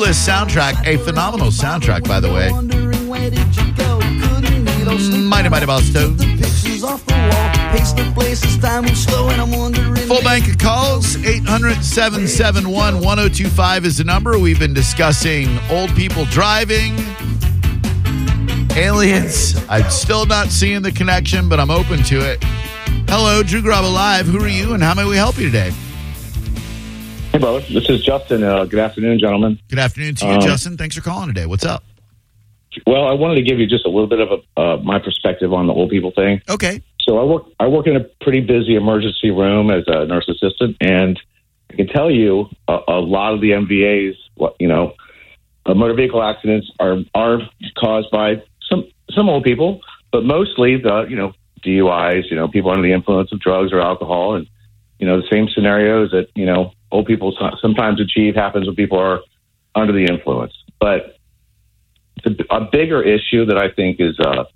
List soundtrack, a phenomenal soundtrack, by the way. Mighty Boss Toad. Full bank of calls, 800-771-1025 is the number. We've been discussing old people driving, aliens. I'm still not seeing the connection, but I'm open to it. Hello, Drew Garabo Live. Who are you, and how may we help you today? Hey, brother. This is Justin. Good afternoon, gentlemen. Good afternoon to you, Justin. Thanks for calling today. What's up? Well, I wanted to give you just a little bit of my perspective on the old people thing. Okay. So I work in a pretty busy emergency room as a nurse assistant, and I can tell you a lot of the MVAs, motor vehicle accidents are caused by some old people, but mostly the DUIs, people under the influence of drugs or alcohol, and the same scenarios that old people sometimes achieve happens when people are under the influence. But a bigger issue that I think is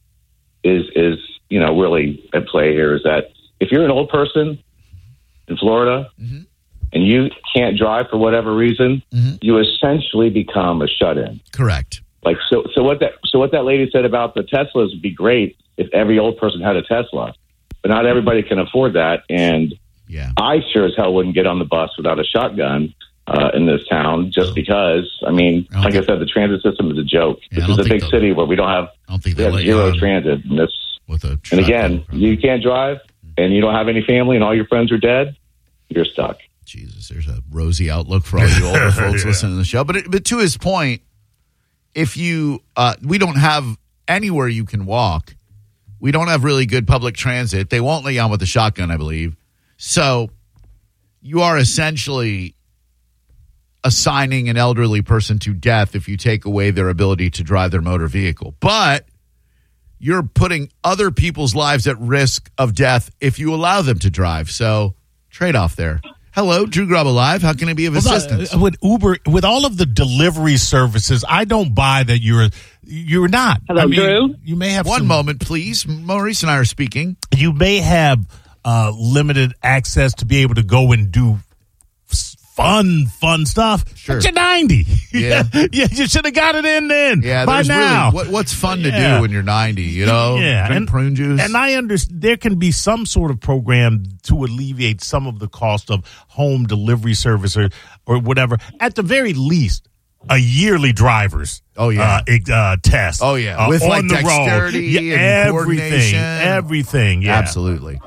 really at play here is that if you're an old person in Florida and you can't drive for whatever reason, you essentially become a shut-in. Correct. So what that lady said about the Teslas would be great if every old person had a Tesla, but not everybody can afford that. And I sure as hell wouldn't get on the bus without a shotgun in this town, just because, I said, the transit system is a joke. This is a big city where we have zero transit. And again, you can't drive and you don't have any family and all your friends are dead, you're stuck. Jesus, there's a rosy outlook for all you older folks listening to the show. But to his point, if you, we don't have anywhere you can walk. We don't have really good public transit. They won't let you on with a shotgun, I believe. So you are essentially assigning an elderly person to death if you take away their ability to drive their motor vehicle. But you're putting other people's lives at risk of death if you allow them to drive. So trade-off there. Hello, Drew Garabo Live. How can I be of assistance? With Uber, with all of the delivery services, I don't buy that you're not. Hello, Drew. You may have one moment, please. Maurice and I are speaking. You may have limited access to be able to go and do fun stuff. Sure. But you're 90. Yeah. You should have got it in then. Yeah, by now. Really, what's fun to do when you're 90, Yeah. Drink prune juice. And I understand there can be some sort of program to alleviate some of the cost of home delivery service or whatever. At the very least, a yearly driver's test. Oh, yeah. With on the dexterity road. and coordination. Everything. Yeah. Absolutely.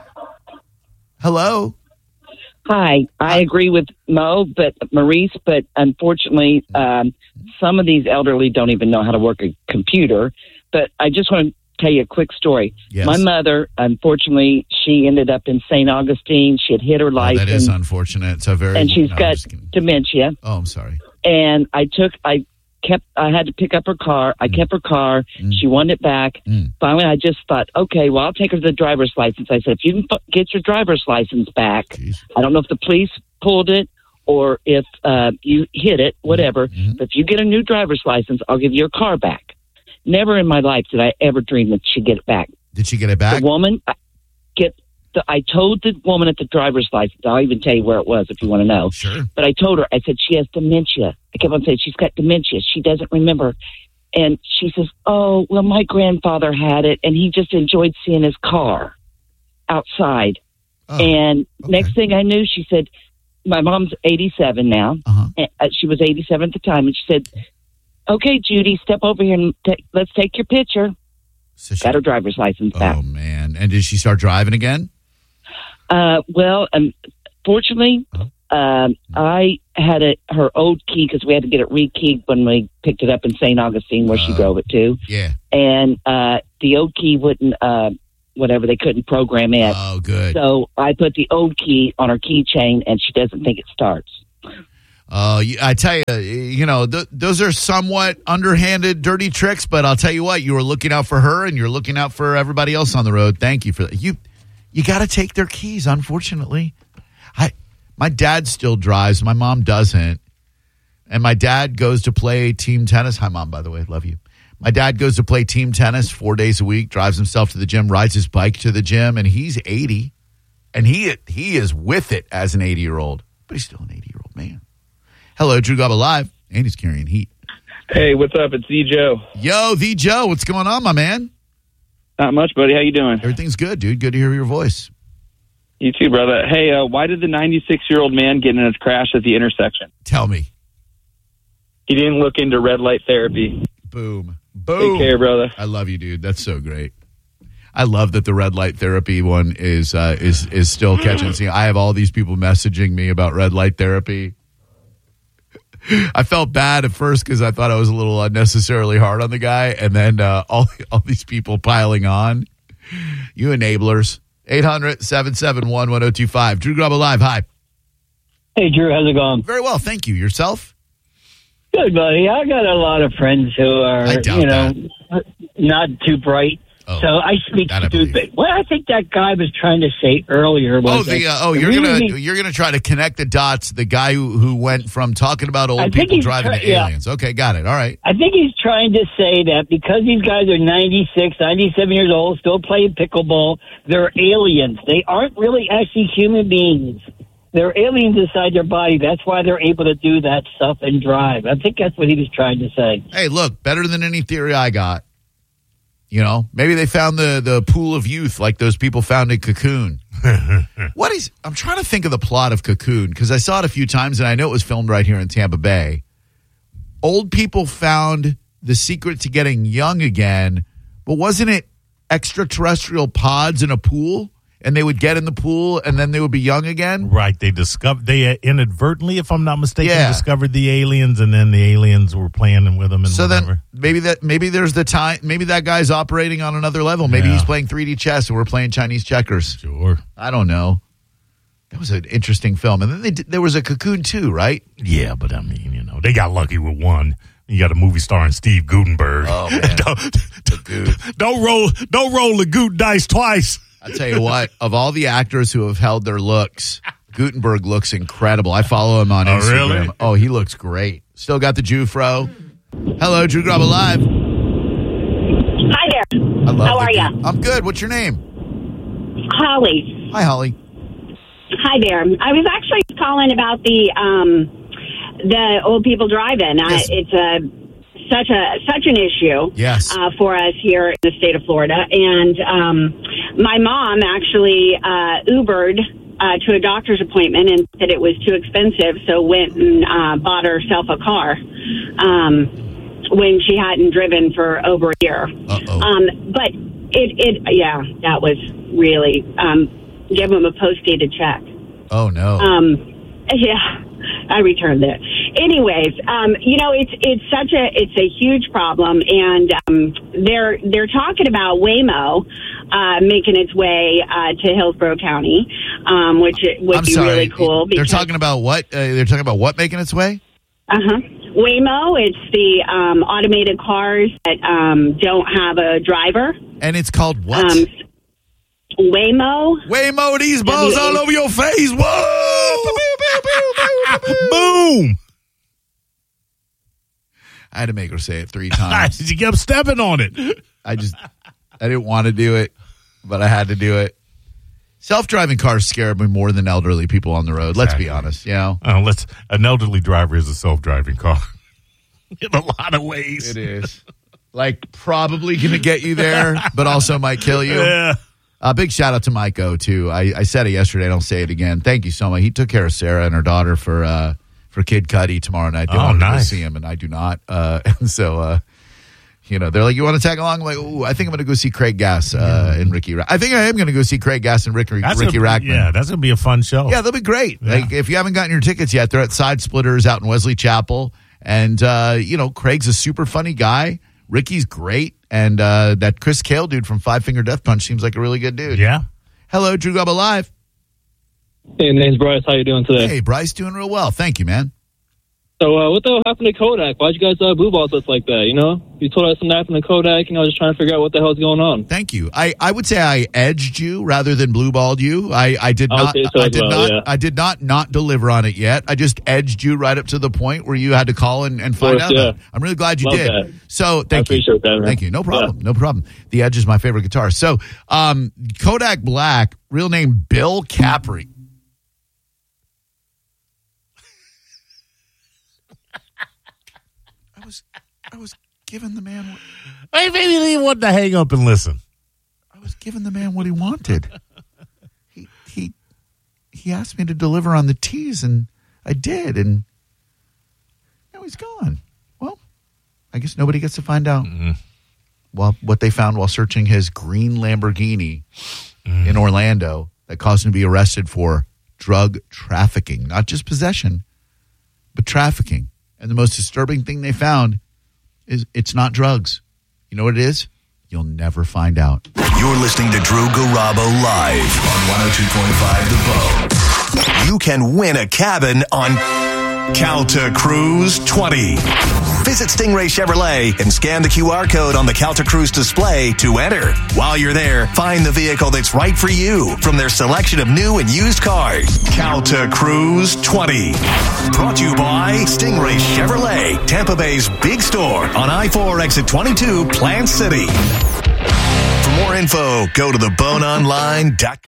Hello. Hi, I agree with Maurice, but unfortunately, some of these elderly don't even know how to work a computer. But I just want to tell you a quick story. Yes. My mother, unfortunately, she ended up in St. Augustine. She had hit her license. That is unfortunate. It's and she's got dementia. Oh, I'm sorry. And I had to pick up her car. I kept her car. She wanted it back. Finally, I just thought, okay, well, I'll take her to the driver's license. I said, if you can get your driver's license back, I don't know if the police pulled it or if you hit it, whatever. But if you get a new driver's license, I'll give you your car back. Never in my life did I ever dream that she'd get it back. Did she get it back? The woman, I told the woman at the driver's license, I'll even tell you where it was if you want to know. Sure. But I told her, I said, she has dementia. I kept on saying, she's got dementia. She doesn't remember. And she says, oh, well, my grandfather had it, and he just enjoyed seeing his car outside. Oh, and okay. Next thing I knew, she said, my mom's 87 now. And she was 87 at the time. And she said, okay, Judy, step over here and let's take your picture. So got her driver's license back. Oh, man. And did she start driving again? Fortunately, I had her old key because we had to get it rekeyed when we picked it up in St. Augustine where she drove it to. Yeah. And the old key wouldn't, they couldn't program it. Oh, good. So I put the old key on her keychain and she doesn't think it starts. I tell you, those are somewhat underhanded, dirty tricks, but I'll tell you what, you were looking out for her and you're looking out for everybody else on the road. Thank you for that. You got to take their keys, unfortunately. My dad still drives. My mom doesn't. And my dad goes to play team tennis. Hi, Mom, by the way. Love you. My dad goes to play team tennis 4 days a week, drives himself to the gym, rides his bike to the gym, and he's 80. And he is with it as an 80-year-old. But he's still an 80-year-old man. Hello, Drew Garabo Live. And he's carrying heat. Hey, what's up? It's the Joe. Yo, the Joe. What's going on, my man? Not much, buddy. How you doing? Everything's good, dude. Good to hear your voice. You too, brother. Hey, why did the 96-year-old man get in his crash at the intersection? Tell me. He didn't look into red light therapy. Boom. Boom. Take care, brother. I love you, dude. That's so great. I love that the red light therapy one is still catching steam. I have all these people messaging me about red light therapy. I felt bad at first because I thought I was a little unnecessarily hard on the guy, and then all these people piling on. You enablers. 800-771-1025. Drew Garabo Live. Hi. Hey, Drew. How's it going? Very well, thank you. Yourself? Good, buddy. I got a lot of friends who are, not too bright. Oh, so I speak stupid. What I think that guy was trying to say earlier was you're gonna try to connect the dots. The guy who went from talking about old people driving to aliens. Okay, got it. All right. I think he's trying to say that because these guys are 96, 97 years old, still playing pickleball, they're aliens. They aren't really actually human beings. They're aliens inside their body. That's why they're able to do that stuff and drive. I think that's what he was trying to say. Hey, look, better than any theory I got. You know, maybe they found the pool of youth like those people found in Cocoon. I'm trying to think of the plot of Cocoon because I saw it a few times and I know it was filmed right here in Tampa Bay. Old people found the secret to getting young again, but wasn't it extraterrestrial pods in a pool? And they would get in the pool, and then they would be young again? Right. They inadvertently, if I'm not mistaken, discovered the aliens, and then the aliens were playing with them and so whatever. Then maybe there's the time. Maybe that guy's operating on another level. Maybe he's playing 3D chess, and we're playing Chinese checkers. Sure. I don't know. That was an interesting film. And then there was a Cocoon 2, right? Yeah, but I mean, they got lucky with one. You got a movie starring Steve Guttenberg. Oh, man. Don't roll the Goot dice twice. I'll tell you what, of all the actors who have held their looks, Guttenberg looks incredible. I follow him on Instagram. Really? Oh, he looks great. Still got the Jew fro. Hello, Drew Garabo Live. Hi there. How are you? I'm good. What's your name? Holly. Hi, Holly. Hi there. I was actually calling about the old people driving. Yes. It's such an issue for us here in the state of Florida. And my mom actually Ubered to a doctor's appointment and said it was too expensive, so went and bought herself a car when she hadn't driven for over a year. But that was really give them a post-dated check. Oh, no. I returned it. Anyways, it's a huge problem, and they're talking about Waymo making its way to Hillsborough County, which would be really cool. They're talking about what? They're talking about what making its way? Waymo. It's the automated cars that don't have a driver. And it's called what? Waymo. Waymo these balls all over your face. Whoa! Boom! I had to make her say it 3 times. She kept stepping on it. I didn't want to do it, but I had to do it. Self-driving cars scare me more than elderly people on the road. Let's be honest. An elderly driver is a self-driving car in a lot of ways. It is. Like, probably going to get you there, but also might kill you. Yeah. Big shout out to Mike O, too. I said it yesterday. I don't say it again. Thank you so much. He took care of Sarah and her daughter for Kid Cudi tomorrow night. They wanted to see him, and I do not. And so, they're like, you want to tag along? I'm like, ooh, I think I'm going to go see Craig Gass and Ricky. I think I am going to go see Craig Gass and Ricky Rackman. Yeah, that's going to be a fun show. Yeah, they'll be great. Yeah. Like, if you haven't gotten your tickets yet, they're at Side Splitters out in Wesley Chapel. And, Craig's a super funny guy. Ricky's great. And that Chris Cale dude from Five Finger Death Punch seems like a really good dude. Yeah. Hello, Drew Garabo Live. Hey, name's Bryce. How you doing today? Hey, Bryce, doing real well. Thank you, man. So what the hell happened to Kodak? Why'd you guys blue balls us like that, You told us something happened to Kodak, just trying to figure out what the hell's going on. Thank you. I would say I edged you rather than blue-balled you. I did not deliver on it yet. I just edged you right up to the point where you had to call and find out. Yeah. I'm really glad you did. That. So thank you. I appreciate that, man. Thank you. No problem. Yeah. No problem. The Edge is my favorite guitar. So Kodak Black, real name Bill Capri. I was giving the man. Hey, maybe he wanted to hang up and listen. I was giving the man what he wanted. He asked me to deliver on the teas, and I did, and now he's gone. Well, I guess nobody gets to find out. Well, what they found while searching his green Lamborghini in Orlando that caused him to be arrested for drug trafficking, not just possession, but trafficking. And the most disturbing thing they found is it's not drugs. You know what it is? You'll never find out. You're listening to Drew Garabo live on 102.5 The Bone. You can win a cabin on Calta Cruise 20. Visit Stingray Chevrolet and scan the QR code on the Calta Cruise display to enter. While you're there, find the vehicle that's right for you from their selection of new and used cars. Calta Cruise 20. Brought to you by Stingray Chevrolet, Tampa Bay's big store on I-4 exit 22, Plant City. For more info, go to theboneonline.com.